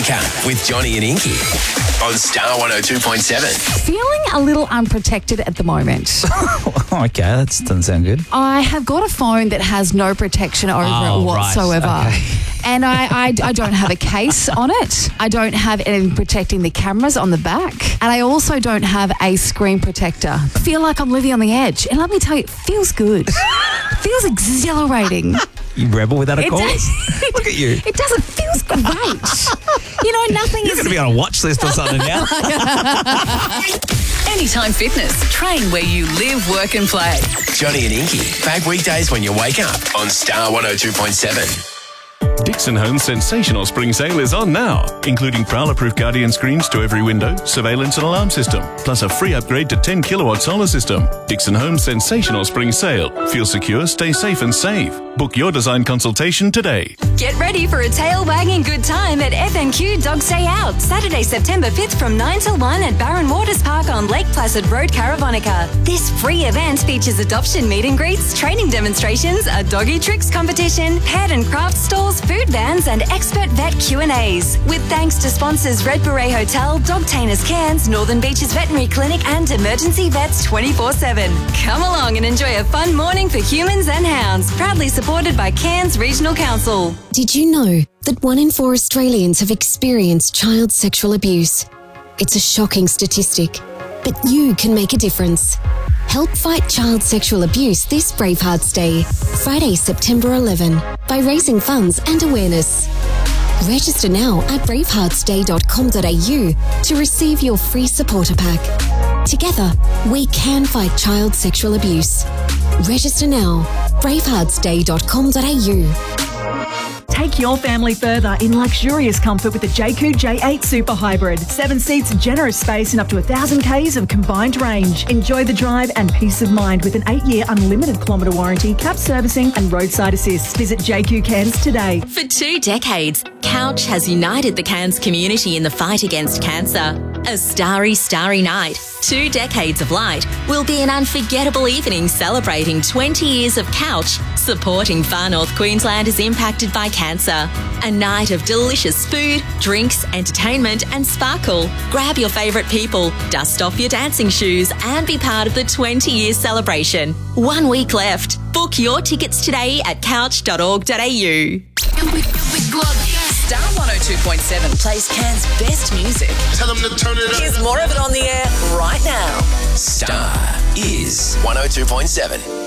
Wake Up with Johnny and Inky on Star 102.7. Feeling a little unprotected at the moment. Okay, that doesn't sound good. I have got a phone that has no protection over it whatsoever. Right. Okay. And I don't have a case on it. I don't have anything protecting the cameras on the back. And I also don't have a screen protector. I feel like I'm living on the edge. And let me tell you, it feels good. It feels exhilarating. You rebel without a cause? Look at you. It does. It feels great. You know, nothing You're is... going to be on a watch list or something now. Anytime Fitness. Train where you live, work and play. Johnny and Inky, back weekdays when you wake up on Star 102.7. Dixon Home's sensational spring sale is on now, including Prowler-proof Guardian screens to every window, surveillance and alarm system, plus a free upgrade to 10 kilowatt solar system. Dixon Home's sensational spring sale. Feel secure, stay safe and save. Book your design consultation today. Get ready for a tail-wagging good time at FNQ Dogs Day Out, Saturday, September 5th from 9 till 1 at Barron Waters Park on Lake Placid Road, Caravonica. This free event features adoption meet and greets, training demonstrations, a doggy tricks competition, pet and craft stalls, food vans and expert vet Q&As. With thanks to sponsors Red Beret Hotel, Dogtainers Cairns, Northern Beaches Veterinary Clinic and Emergency Vets 24/7. Come along and enjoy a fun morning for humans and hounds. Proudly supported by Cairns Regional Council. Did you know that 1 in 4 Australians have experienced child sexual abuse? It's a shocking statistic, but you can make a difference. Help fight child sexual abuse this Bravehearts Day, Friday, September 11, by raising funds and awareness. Register now at braveheartsday.com.au to receive your free supporter pack. Together, we can fight child sexual abuse. Register now, braveheartsday.com.au. Take your family further in luxurious comfort with the JQ J8 Super Hybrid. 7 seats, generous space and up to 1,000 Ks of combined range. Enjoy the drive and peace of mind with an 8-year unlimited kilometre warranty, cap servicing and roadside assist. Visit JQ Cairns today. For 2 decades, Couch has united the Cairns community in the fight against cancer. A starry, starry night, 2 decades of light, will be an unforgettable evening celebrating 20 years of Couch, supporting Far North Queenslanders impacted by cancer. A night of delicious food, drinks, entertainment and sparkle. Grab your favourite people, dust off your dancing shoes and be part of the 20-year celebration. 1 week left. Book your tickets today at couch.org.au. Star 102.7 plays Cairns' best music. Tell them to turn it up. Here's more of it on the air right now. Star is 102.7.